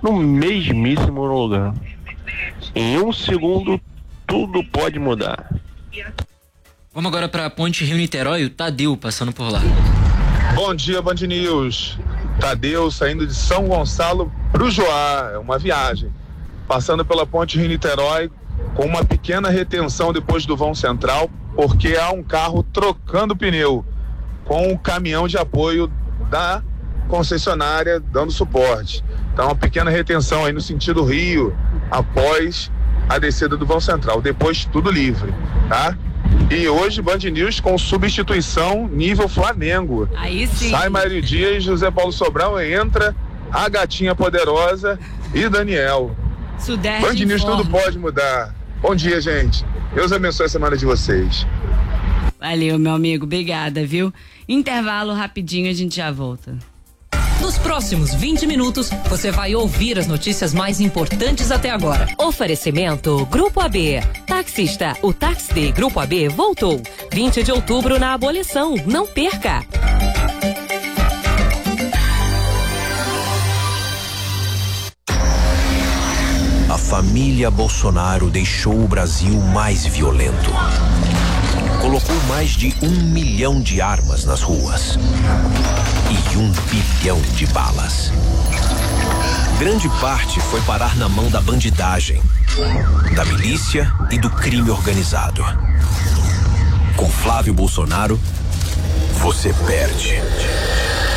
no mesmíssimo lugar. Em um segundo, tudo pode mudar. Vamos agora para Ponte Rio-Niterói, o Tadeu passando por lá. Bom dia, Band News. Tadeu saindo de São Gonçalo pro Joá, é uma viagem. Passando pela Ponte Rio-Niterói com uma pequena retenção depois do vão central, porque há um carro trocando pneu com o caminhão de apoio da concessionária dando suporte. Então, uma pequena retenção aí no sentido Rio, após a descida do vão central. Depois, tudo livre, tá? E hoje, Band News com substituição nível Flamengo. Aí sim. Sai Mário Dias, José Paulo Sobral, entra a gatinha poderosa e Daniel. Sudeste Band News, informa. tudo pode mudar. Bom dia, gente. Deus abençoe a semana de vocês. Valeu, meu amigo. Obrigada, viu? Intervalo rapidinho, a gente já volta. Nos próximos 20 minutos, você vai ouvir as notícias mais importantes até agora. Oferecimento Grupo AB. Taxista, o Tax Day Grupo AB voltou. 20 de outubro na abolição. Não perca! A família Bolsonaro deixou o Brasil mais violento. Colocou mais de 1 milhão de armas nas ruas. E 1 bilhão de balas. Grande parte foi parar na mão da bandidagem, da milícia e do crime organizado. Com Flávio Bolsonaro, você perde.